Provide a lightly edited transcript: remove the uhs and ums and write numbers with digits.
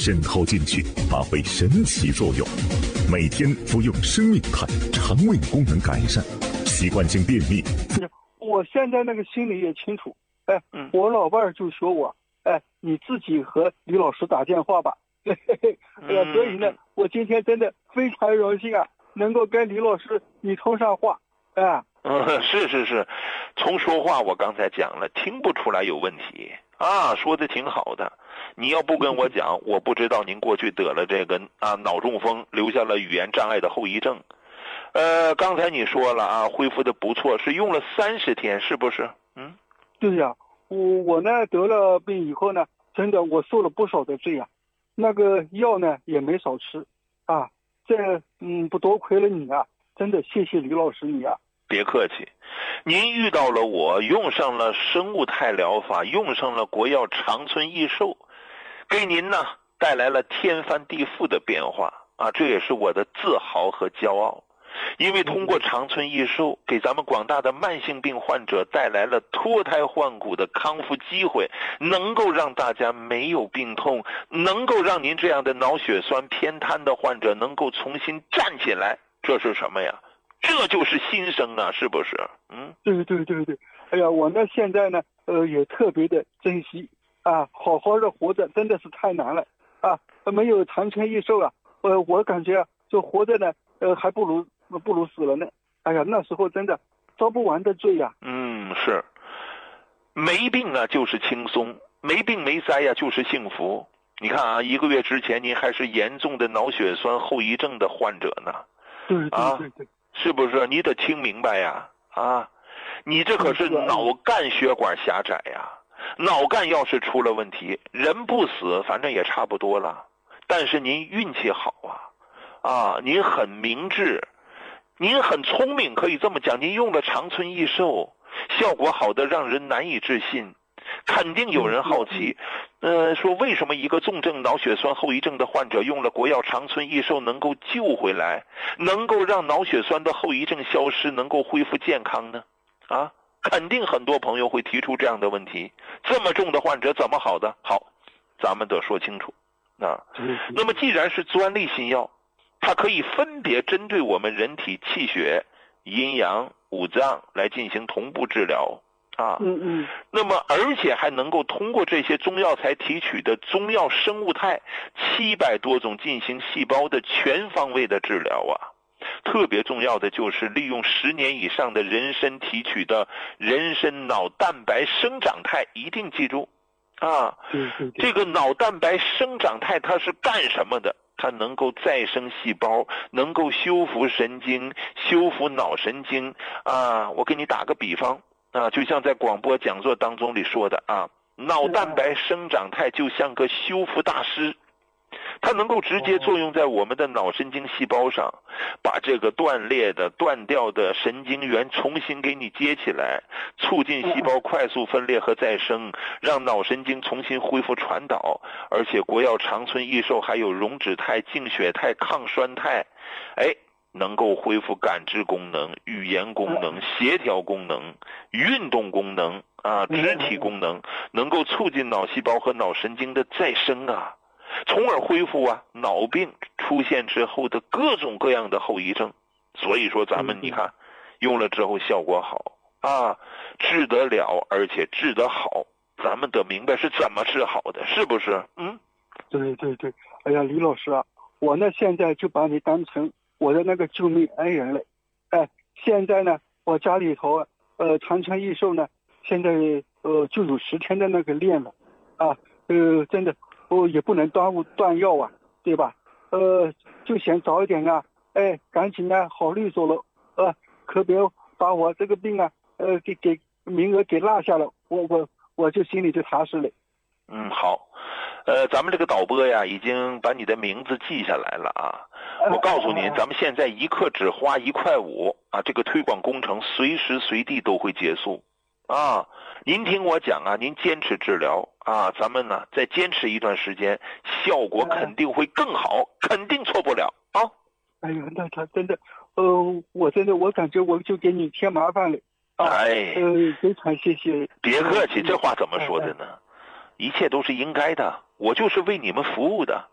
渗透进去，发挥神奇作用。每天服用生命肽，肠胃功能改善，习惯性便秘。 我现在那个心里也清楚，我老伴儿就说我，你自己和李老师打电话吧。所以呢，我今天真的非常荣幸啊，能够跟李老师你通上话， 是，从说话我刚才讲了，听不出来有问题啊，说的挺好的。你要不跟我讲，我不知道您过去得了这个脑中风，留下了语言障碍的后遗症。刚才你说了啊，恢复的不错，是用了30天，是不是？ 对呀，我呢得了病以后呢，真的我受了不少的罪啊，那个药呢也没少吃啊，这不多亏了你啊，真的谢谢李老师你啊。 别客气，您遇到了我，用上了生物肽疗法，用上了国药长春益寿，给您呢带来了天翻地覆的变化啊，这也是我的自豪和骄傲。因为通过长春益寿，给咱们广大的慢性病患者带来了脱胎换骨的康复机会，能够让大家没有病痛，能够让您这样的脑血栓偏瘫的患者能够重新站起来，这是什么呀？这就是新生啊，是不是？ 对，哎呀，我呢现在呢也特别的珍惜啊，好好的活着真的是太难了啊，没有长春益寿啊，我感觉就活着呢还不如死了呢。哎呀，那时候真的遭不完的罪呀。 是，没病啊就是轻松，没病没灾呀就是幸福。你看啊，1个月之前您还是严重的脑血栓后遗症的患者呢。 对， 是不是？你得听明白呀！你这可是脑干血管狭窄呀，脑干要是出了问题，人不死反正也差不多了。但是您运气好啊，您很明智，您很聪明，可以这么讲，您用了长春益寿，效果好的让人难以置信。肯定有人好奇，说为什么一个重症脑血栓后遗症的患者用了国药长春益寿能够救回来，能够让脑血栓的后遗症消失，能够恢复健康呢？肯定很多朋友会提出这样的问题，这么重的患者怎么好的？好，咱们得说清楚。那么既然是专利新药，它可以分别针对我们人体气血、阴阳、五脏来进行同步治疗。那么而且还能够通过这些中药材提取的中药生物肽700多种进行细胞的全方位的治疗啊。特别重要的就是利用10年以上的人参提取的人参脑蛋白生长肽，一定记住这个脑蛋白生长肽它是干什么的？它能够再生细胞，能够修复神经，修复脑神经我给你打个比方就像在广播讲座当中里说的脑蛋白生长肽就像个修复大师，它能够直接作用在我们的脑神经细胞上，把这个断裂的断掉的神经元重新给你接起来，促进细胞快速分裂和再生，让脑神经重新恢复传导。而且国药长春益寿还有溶脂肽、净血肽、抗栓肽，能够恢复感知功能、语言功能、协调功能、运动功能肢体功能，能够促进脑细胞和脑神经的再生从而恢复脑病出现之后的各种各样的后遗症。所以说咱们你看用了之后效果好治得了而且治得好，咱们得明白是怎么治好的，是不是？ 对，哎呀，李老师我呢现在就把你当成我的那个救命恩人了。现在呢我家里头长春益寿呢现在就有10天的那个量了真的也不能耽误断药对吧？就想早一点赶紧好利索了可别把我这个病给名额给落下了，我就心里就踏实了。 好，咱们这个导播已经把你的名字记下来了我告诉您，咱们现在1克只花1块5这个推广工程随时随地都会结束您听我讲您坚持治疗咱们呢再坚持一段时间，效果肯定会更好，肯定错不了哎呀，那他真的我感觉我就给你添麻烦了非常谢谢。 别客气，这话怎么说的呢？一切都是应该的，我就是为你们服务的